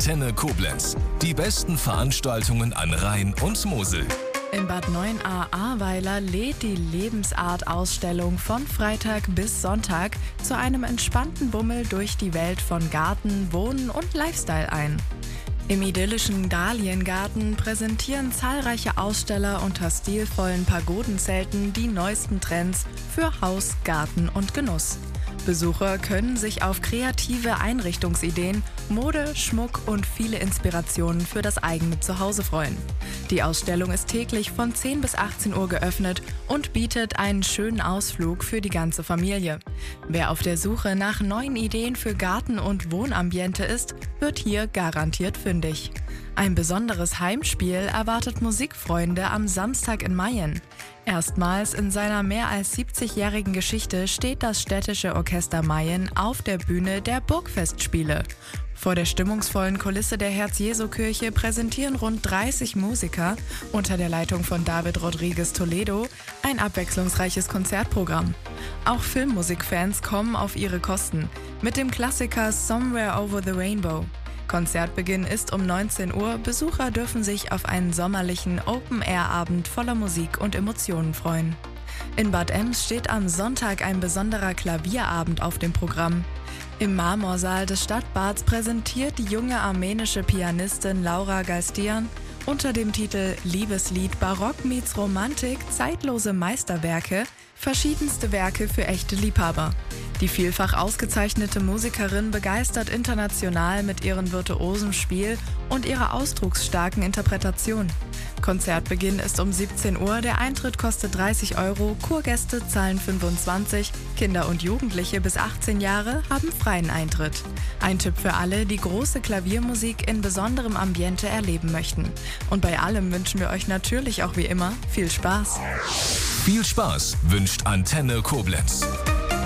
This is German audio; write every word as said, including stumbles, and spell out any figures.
Antenne Koblenz. Die besten Veranstaltungen an Rhein und Mosel. In Bad Neuenahr-Ahrweiler lädt die Lebensart-Ausstellung von Freitag bis Sonntag zu einem entspannten Bummel durch die Welt von Garten, Wohnen und Lifestyle ein. Im idyllischen Dahliengarten präsentieren zahlreiche Aussteller unter stilvollen Pagodenzelten die neuesten Trends für Haus, Garten und Genuss. Besucher können sich auf kreative Einrichtungsideen, Mode, Schmuck und viele Inspirationen für das eigene Zuhause freuen. Die Ausstellung ist täglich von zehn bis achtzehn Uhr geöffnet und bietet einen schönen Ausflug für die ganze Familie. Wer auf der Suche nach neuen Ideen für Garten- und Wohnambiente ist, wird hier garantiert fündig. Ein besonderes Heimspiel erwartet Musikfreunde am Samstag in Mayen. Erstmals in seiner mehr als siebzigjährigen Geschichte steht das städtische Orchester Mayen auf der Bühne der Burgfestspiele. Vor der stimmungsvollen Kulisse der Herz-Jesu-Kirche präsentieren rund dreißig Musiker unter der Leitung von David Rodriguez Toledo ein abwechslungsreiches Konzertprogramm. Auch Filmmusikfans kommen auf ihre Kosten mit dem Klassiker Somewhere Over the Rainbow. Konzertbeginn ist um neunzehn Uhr. Besucher dürfen sich auf einen sommerlichen Open-Air-Abend voller Musik und Emotionen freuen. In Bad Ems steht am Sonntag ein besonderer Klavierabend auf dem Programm. Im Marmorsaal des Stadtbads präsentiert die junge armenische Pianistin Laura Galstian unter dem Titel Liebeslied Barock meets Romantik zeitlose Meisterwerke verschiedenste Werke für echte Liebhaber. Die vielfach ausgezeichnete Musikerin begeistert international mit ihrem virtuosen Spiel und ihrer ausdrucksstarken Interpretation. Konzertbeginn ist um siebzehn Uhr, der Eintritt kostet dreißig Euro, Kurgäste zahlen fünfundzwanzig, Kinder und Jugendliche bis achtzehn Jahre haben freien Eintritt. Ein Tipp für alle, die große Klaviermusik in besonderem Ambiente erleben möchten. Und bei allem wünschen wir euch natürlich auch wie immer viel Spaß. Viel Spaß wünscht Antenne Koblenz.